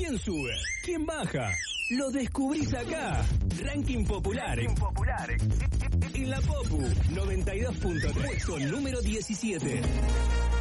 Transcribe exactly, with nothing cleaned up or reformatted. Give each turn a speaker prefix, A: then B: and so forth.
A: ¿Quién sube? ¿Quién baja? Lo descubrís acá. Ranking Popular.
B: Ranking Popular.
A: En la Popu noventa y dos punto tres con número diecisiete.